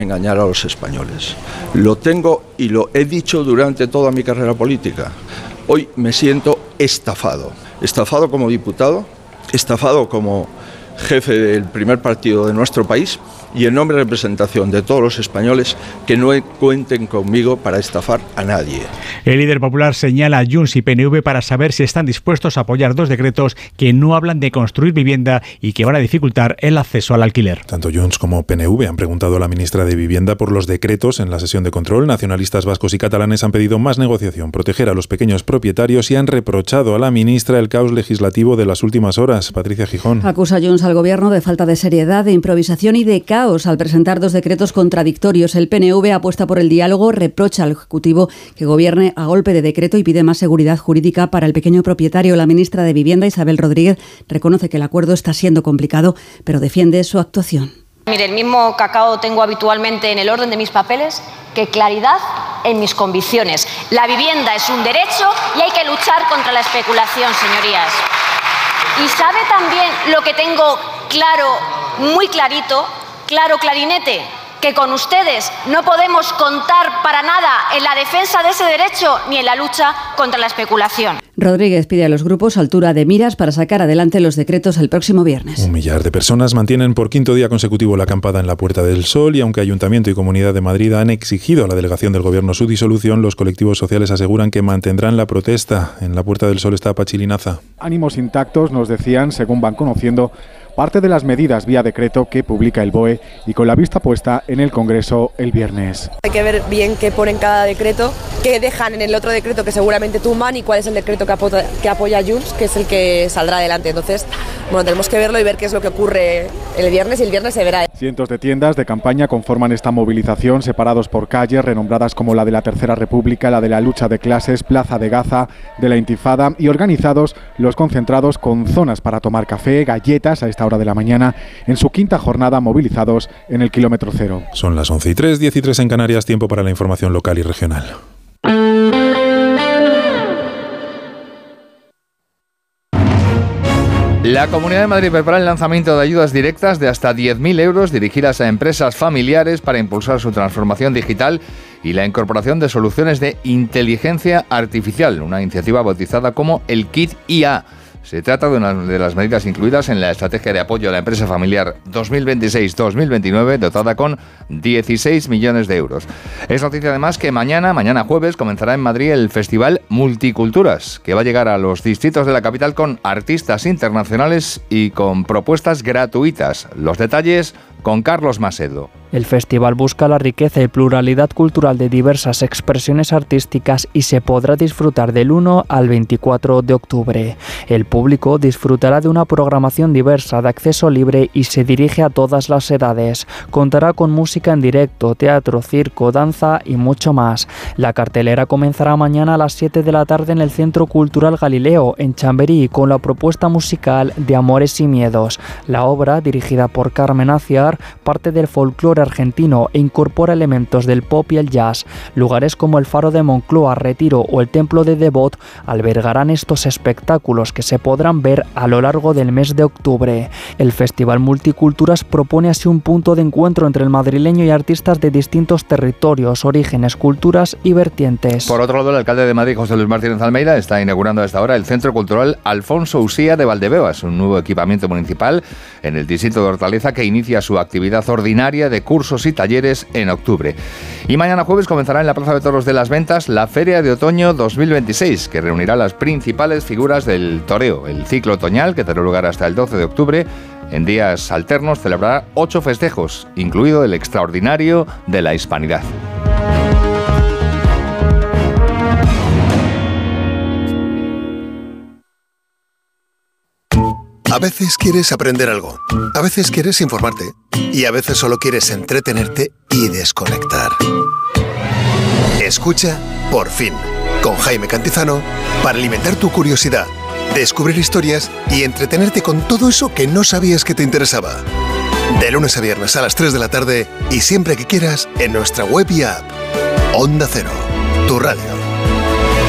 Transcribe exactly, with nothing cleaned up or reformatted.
engañar a los españoles. Lo tengo y lo he dicho durante toda mi carrera política. Hoy me siento estafado. Estafado como diputado, estafado como jefe del primer partido de nuestro país y en nombre de representación de todos los españoles que no cuenten conmigo para estafar a nadie. El líder popular señala a Junts y P N V para saber si están dispuestos a apoyar dos decretos que no hablan de construir vivienda y que van a dificultar el acceso al alquiler. Tanto Junts como P N V han preguntado a la ministra de Vivienda por los decretos en la sesión de control. Nacionalistas vascos y catalanes han pedido más negociación, proteger a los pequeños propietarios y han reprochado a la ministra el caos legislativo de las últimas horas. Patricia Gijón. Acusa Junts al gobierno de falta de seriedad, de improvisación y de caos al presentar dos decretos contradictorios. El P N V apuesta por el diálogo, reprocha al Ejecutivo que gobierne a golpe de decreto y pide más seguridad jurídica para el pequeño propietario. La ministra de Vivienda, Isabel Rodríguez, reconoce que el acuerdo está siendo complicado, pero defiende su actuación. Mire, el mismo cacao tengo habitualmente en el orden de mis papeles que claridad en mis convicciones. La vivienda es un derecho y hay que luchar contra la especulación, señorías. Y sabe también lo que tengo claro, muy clarito, claro clarinete, que con ustedes no podemos contar para nada en la defensa de ese derecho ni en la lucha contra la especulación. Rodríguez pide a los grupos altura de miras para sacar adelante los decretos el próximo viernes. Un millar de personas mantienen por quinto día consecutivo la acampada en la Puerta del Sol y aunque Ayuntamiento y Comunidad de Madrid han exigido a la delegación del Gobierno su disolución, los colectivos sociales aseguran que mantendrán la protesta. En la Puerta del Sol está Pachi Linaza. Ánimos intactos, nos decían, según van conociendo parte de las medidas vía decreto que publica el B O E y con la vista puesta en el Congreso el viernes. Hay que ver bien qué ponen cada decreto, qué dejan en el otro decreto que seguramente tumban y cuál es el decreto que apoya, que apoya Junts, que es el que saldrá adelante. Entonces, bueno, tenemos que verlo y ver qué es lo que ocurre el viernes y el viernes se verá. Cientos de tiendas de campaña conforman esta movilización, separados por calles renombradas como la de la Tercera República, la de la lucha de clases, Plaza de Gaza, de la Intifada y organizados los concentrados con zonas para tomar café, galletas a esta hora de la mañana, en su quinta jornada movilizados en el kilómetro cero. Son las once y tres, diez y tres en Canarias, tiempo para la información local y regional. La Comunidad de Madrid prepara el lanzamiento de ayudas directas de hasta diez mil euros dirigidas a empresas familiares para impulsar su transformación digital y la incorporación de soluciones de inteligencia artificial, una iniciativa bautizada como el Kit I A. Se trata de una de las medidas incluidas en la Estrategia de Apoyo a la Empresa Familiar dos mil veintiséis dos mil veintinueve, dotada con dieciséis millones de euros. Es noticia además que mañana, mañana jueves, comenzará en Madrid el Festival Multiculturas, que va a llegar a los distritos de la capital con artistas internacionales y con propuestas gratuitas. Los detalles con Carlos Macedo. El festival busca la riqueza y pluralidad cultural de diversas expresiones artísticas y se podrá disfrutar del uno al veinticuatro de octubre. El público disfrutará de una programación diversa de acceso libre y se dirige a todas las edades. Contará con música en directo, teatro, circo, danza y mucho más. La cartelera comenzará mañana a las siete de la tarde en el Centro Cultural Galileo, en Chamberí, con la propuesta musical de Amores y Miedos. La obra, dirigida por Carmen Aciar, parte del folclore argentino e incorpora elementos del pop y el jazz. Lugares como el Faro de Moncloa, Retiro o el Templo de Devot albergarán estos espectáculos que se podrán ver a lo largo del mes de octubre. El Festival Multiculturas propone así un punto de encuentro entre el madrileño y artistas de distintos territorios, orígenes, culturas y vertientes. Por otro lado, el alcalde de Madrid, José Luis Martínez Almeida, está inaugurando a esta hora el Centro Cultural Alfonso Usía de Valdebebas, un nuevo equipamiento municipal en el distrito de Hortaleza que inicia su actividad ordinaria de cursos y talleres en octubre. Y mañana jueves comenzará en la Plaza de Toros de las Ventas la Feria de Otoño dos mil veintiséis, que reunirá las principales figuras del toreo. El ciclo otoñal, que tendrá lugar hasta el doce de octubre, en días alternos celebrará ocho festejos, incluido el extraordinario de la Hispanidad. A veces quieres aprender algo, a veces quieres informarte y a veces solo quieres entretenerte y desconectar. Escucha Por Fin, con Jaime Cantizano, para alimentar tu curiosidad, descubrir historias y entretenerte con todo eso que no sabías que te interesaba. De lunes a viernes a las tres de la tarde y siempre que quieras en nuestra web y app. Onda Cero, tu radio.